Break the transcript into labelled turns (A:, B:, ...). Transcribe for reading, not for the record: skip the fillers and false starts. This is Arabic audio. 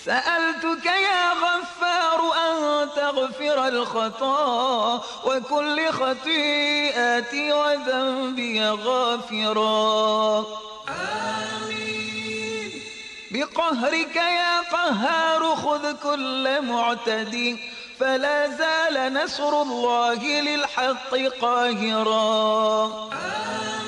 A: سألتك يا غفار أن تغفر الخطا وكل خطيئتي وذنبي غافرا. آمين. بقهرك يا قهار خذ كل معتدي فلا زال نصر الله للحق قاهرا. آمين.